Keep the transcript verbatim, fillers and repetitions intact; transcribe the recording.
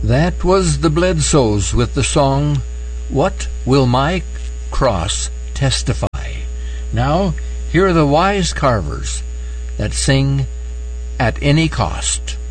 That was the Bledsoes with the song, What Will My Cross Testify? Now, here are the Wise Carvers that sing At Any Cost.